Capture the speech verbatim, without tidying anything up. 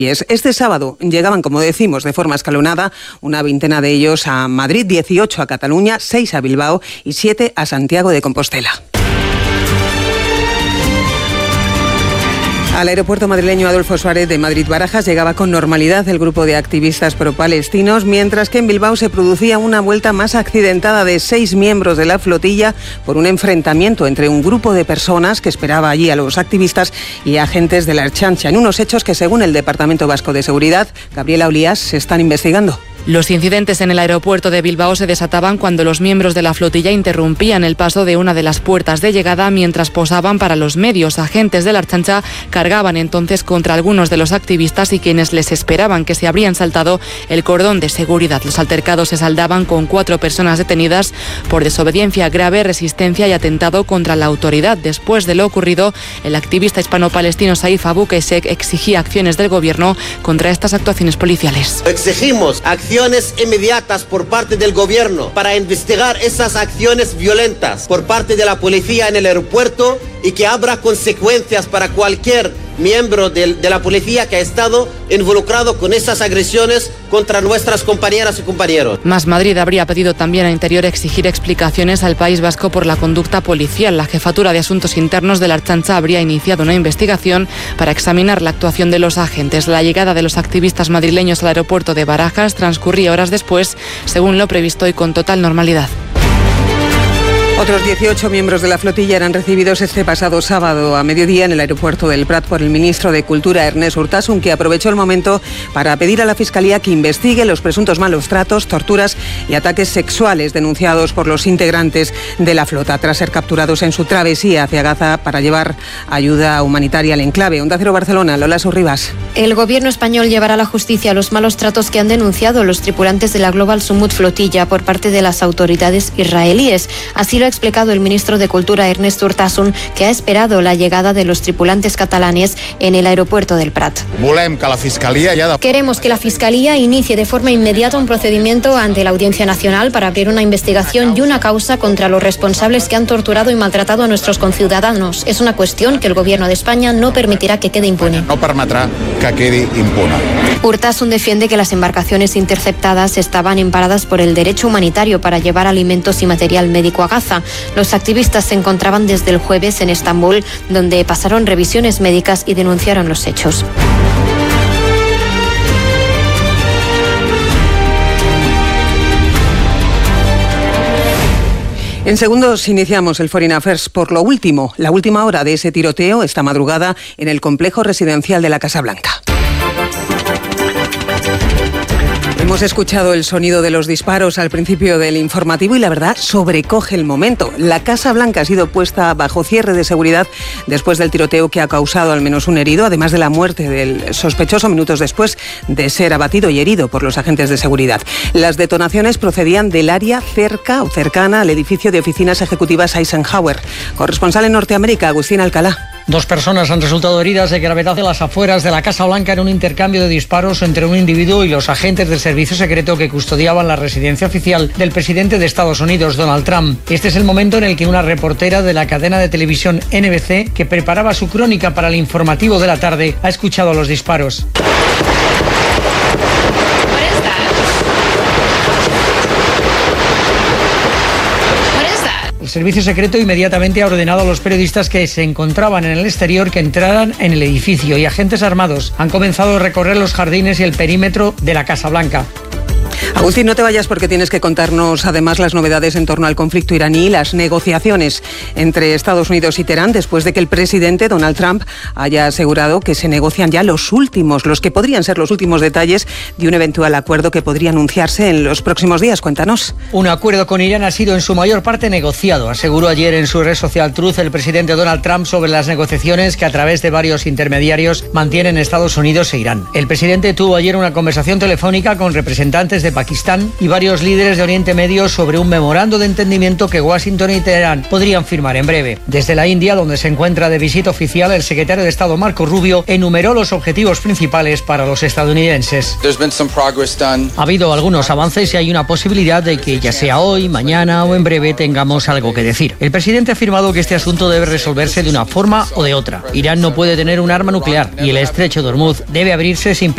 Este sábado llegaban, como decimos, de forma escalonada, una veintena de ellos a Madrid, dieciocho a Cataluña, seis a Bilbao y siete a Santiago de Compostela. Al aeropuerto madrileño Adolfo Suárez de Madrid-Barajas llegaba con normalidad el grupo de activistas pro-palestinos, mientras que en Bilbao se producía una vuelta más accidentada de seis miembros de la flotilla por un enfrentamiento entre un grupo de personas que esperaba allí a los activistas y agentes de la Ertzaintza, en unos hechos que, según el Departamento Vasco de Seguridad, Gabriela Olías, se están investigando. Los incidentes en el aeropuerto de Bilbao se desataban cuando los miembros de la flotilla interrumpían el paso de una de las puertas de llegada mientras posaban para los medios. Agentes de la Ertzaintza cargaban entonces contra algunos de los activistas y quienes les esperaban, que se habrían saltado el cordón de seguridad. Los altercados se saldaban con cuatro personas detenidas por desobediencia grave, resistencia y atentado contra la autoridad. Después de lo ocurrido, el activista hispano-palestino Saif Abu Qeisek exigía acciones del gobierno contra estas actuaciones policiales. Exigimos acciones inmediatas por parte del gobierno para investigar esas acciones violentas por parte de la policía en el aeropuerto y que habrá consecuencias para cualquier miembro de, de la policía que ha estado involucrado con esas agresiones contra nuestras compañeras y compañeros. Más Madrid habría pedido también a Interior exigir explicaciones al País Vasco por la conducta policial. La Jefatura de Asuntos Internos de la Ertzaintza habría iniciado una investigación para examinar la actuación de los agentes. La llegada de los activistas madrileños al aeropuerto de Barajas transcurría horas después, según lo previsto y con total normalidad. Otros dieciocho miembros de la flotilla eran recibidos este pasado sábado a mediodía en el aeropuerto del Prat por el ministro de Cultura, Ernest Urtasun, que aprovechó el momento para pedir a la Fiscalía que investigue los presuntos malos tratos, torturas y ataques sexuales denunciados por los integrantes de la flota tras ser capturados en su travesía hacia Gaza para llevar ayuda humanitaria al enclave. Onda Cero Barcelona, Lola Surribas. El gobierno español llevará a la justicia los malos tratos que han denunciado los tripulantes de la Global Sumut flotilla por parte de las autoridades israelíes. Así lo ha explicado el ministro de Cultura, Ernest Urtasun, que ha esperado la llegada de los tripulantes catalanes en el aeropuerto del Prat. Queremos que la Fiscalía inicie de forma inmediata un procedimiento ante la Audiencia Nacional para abrir una investigación y una causa contra los responsables que han torturado y maltratado a nuestros conciudadanos. Es una cuestión que el gobierno de España no permitirá que quede impune. No permetrà que quedi impune. Urtasun defiende que las embarcaciones interceptadas estaban amparadas por el derecho humanitario para llevar alimentos y material médico a Gaza. Los activistas se encontraban desde el jueves en Estambul, donde pasaron revisiones médicas y denunciaron los hechos. En segundos iniciamos el Foreign Affairs por lo último, la última hora de ese tiroteo esta madrugada en el complejo residencial de la Casa Blanca. Hemos escuchado el sonido de los disparos al principio del informativo y la verdad sobrecoge el momento. La Casa Blanca ha sido puesta bajo cierre de seguridad después del tiroteo que ha causado al menos un herido, además de la muerte del sospechoso minutos después de ser abatido y herido por los agentes de seguridad. Las detonaciones procedían del área cerca o cercana al edificio de oficinas ejecutivas Eisenhower. Corresponsal en Norteamérica, Agustín Alcalá. Dos personas han resultado heridas de gravedad en las afueras de la Casa Blanca en un intercambio de disparos entre un individuo y los agentes del servicio secreto que custodiaban la residencia oficial del presidente de Estados Unidos, Donald Trump. Este es el momento en el que una reportera de la cadena de televisión N B C, que preparaba su crónica para el informativo de la tarde, ha escuchado los disparos. El servicio secreto inmediatamente ha ordenado a los periodistas que se encontraban en el exterior que entraran en el edificio y agentes armados han comenzado a recorrer los jardines y el perímetro de la Casa Blanca. Agustín, no te vayas porque tienes que contarnos además las novedades en torno al conflicto iraní y las negociaciones entre Estados Unidos y Teherán después de que el presidente Donald Trump haya asegurado que se negocian ya los últimos, los que podrían ser los últimos detalles de un eventual acuerdo que podría anunciarse en los próximos días. Cuéntanos. Un acuerdo con Irán ha sido en su mayor parte negociado, aseguró ayer en su red social Truth el presidente Donald Trump sobre las negociaciones que a través de varios intermediarios mantienen Estados Unidos e Irán. El presidente tuvo ayer una conversación telefónica con representantes de Pakistán y varios líderes de Oriente Medio sobre un memorando de entendimiento que Washington y Teherán podrían firmar en breve. Desde la India, donde se encuentra de visita oficial, el secretario de Estado Marco Rubio enumeró los objetivos principales para los estadounidenses. Ha habido algunos avances y hay una posibilidad de que ya sea hoy, mañana o en breve tengamos algo que decir. El presidente ha afirmado que este asunto debe resolverse de una forma o de otra. Irán no puede tener un arma nuclear y el estrecho de Hormuz debe abrirse sin